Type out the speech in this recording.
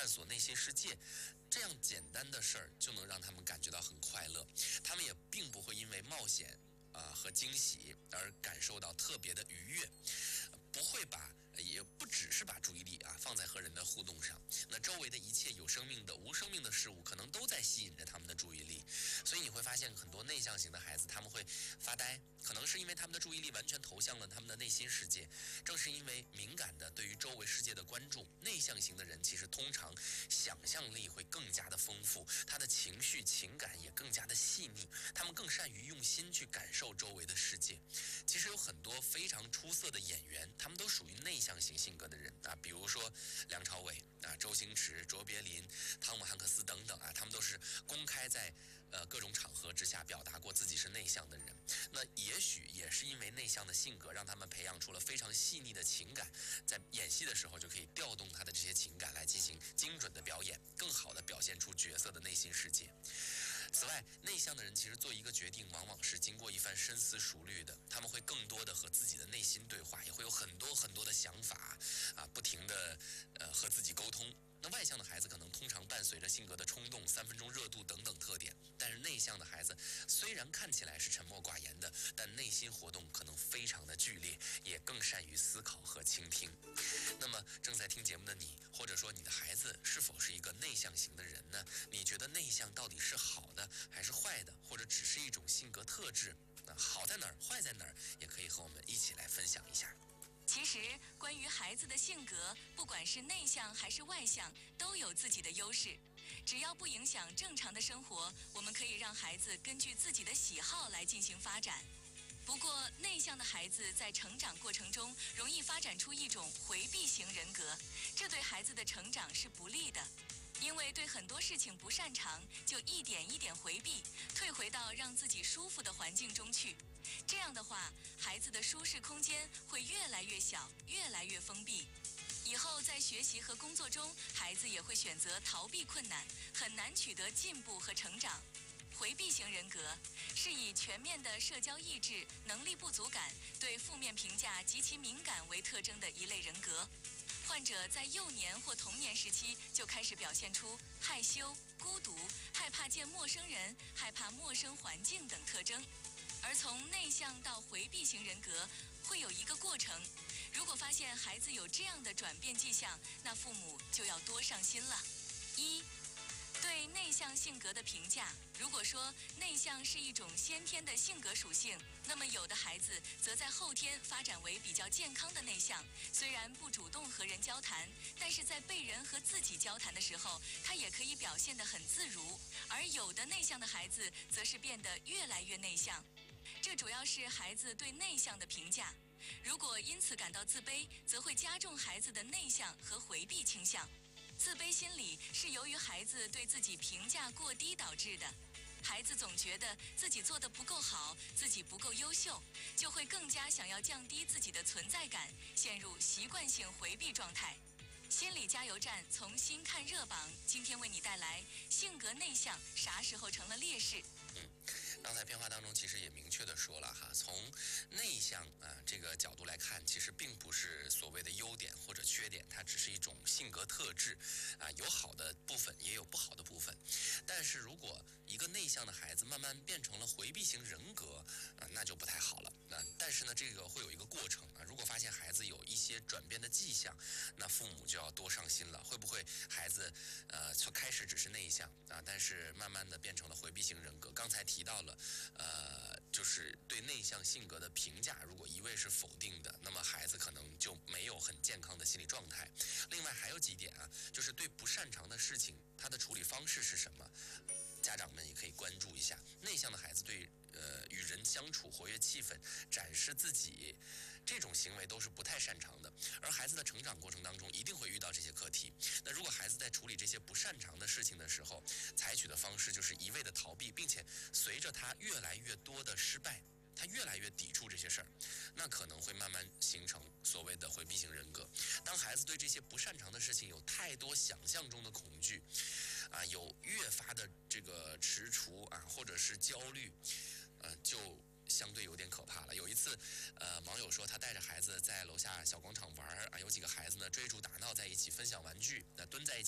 索内心世界，这样简单的事儿就能让他们感觉到很快乐。他们也并不会因为冒险和惊喜而感受到特别的愉悦，不会也不只是把注意力放在和人的互动上，那周围的一切有生命的、无生命的事物可能都在吸引着他们的注意力。所以你会发现很多内向型的孩子他们会发呆，可能是因为他们的注意力完全投向了他们的内心世界。正是因为敏感的对于周围世界的关注，内向型的人其实通常想象力会更加的丰富，他的情绪情感也更加的细腻，他们更善于用心去感受周围的世界。其实有很多非常出色的演员，他们都属于内向型性格的人比如说梁朝伟周星驰、卓别林、汤姆汉克斯等等他们都是公开在各种场合之下表达过自己是内向的人。那也许也是因为内向的性格，让他们培养出了非常细腻的情感，在演戏的时候就可以调动他的这些情感来进行精准的表演，更好的表现出角色的内心世界。此外，内向的人其实做一个决定往往是经过一番深思熟虑的，他们会更多的和自己的内心对话，也会有很多很多的想法不停的和自己沟通。那外向的孩子可能通常伴随着性格的冲动、3分钟热度等等特点，但是内向的孩子虽然看起来是沉默寡言的，但内心活动可能非常的剧烈，也更善于思考和倾听。那么正在听节目的你，或者说你的孩子是否是一个内向型的人呢？你觉得内向到底是好的还是坏的，或者只是一种性格特质？好在哪儿，坏在哪儿，也可以和我们一起来分享一下。 其实，关于孩子的性格，不管是内向还是外向，都有自己的优势。只要不影响正常的生活，我们可以让孩子根据自己的喜好来进行发展。不过，内向的孩子在成长过程中容易发展出一种回避型人格，这对孩子的成长是不利的。因为对很多事情不擅长，就一点一点回避，退回到让自己舒服的环境中去。这样的话，孩子的舒适空间会越来越小，越来越封闭。以后在学习和工作中，孩子也会选择逃避困难，很难取得进步和成长。回避型人格是以全面的社交意志、能力不足感、对负面评价极其敏感为特征的一类人格。患者在幼年或童年时期就开始表现出害羞、孤独、害怕见陌生人、害怕陌生环境等特征。而从内向到回避型人格会有一个过程，如果发现孩子有这样的转变迹象，那父母就要多上心了。1、对内向性格的评价。如果说内向是一种先天的性格属性，那么有的孩子则在后天发展为比较健康的内向，虽然不主动和人交谈，但是在被人和自己交谈的时候，他也可以表现得很自如。而有的内向的孩子则是变得越来越内向，这主要是孩子对内向的评价。如果因此感到自卑，则会加重孩子的内向和回避倾向。自卑心理是由于孩子对自己评价过低导致的。孩子总觉得自己做得不够好，自己不够优秀，就会更加想要降低自己的存在感，陷入习惯性回避状态。心理加油站从新看热榜，今天为你带来性格内向啥时候成了劣势。 刚才片花当中其实也明确的说了从内向这个角度来看，其实并不是所谓的优点或者缺点，它只是一种性格特质有好的部分也有不好的部分。但是如果一个内向的孩子慢慢变成了回避型人格那就不太好了。但是呢，这个会有一个过程如果发现孩子有一些转变的迹象，那父母就要多上心了。会不会孩子从开始只是内向但是慢慢的变成了回避型人格？刚才提到了就是对内向性格的评价，如果一味是否定的，那么孩子可能就没有很健康的心理状态。另外还有几点就是对不擅长的事情，他的处理方式是什么？家长们也可以关注一下。内向的孩子对与人相处、活跃气氛、展示自己这种行为都是不太擅长的，而孩子的成长过程当中一定会遇到这些课题。那如果孩子在处理这些不擅长的事情的时候，采取的方式就是一味的逃避，并且随着他越来越多的失败，他越来越抵触这些事儿，那可能会慢慢形成所谓的回避型人格。当孩子对这些不擅长的事情有太多想象中的恐惧有越发的这个踟蹰或者是焦虑就相对有点可怕了。有一次网友说他带着孩子在楼下小广场玩有几个孩子呢追逐打闹在一起，分享玩具蹲在一起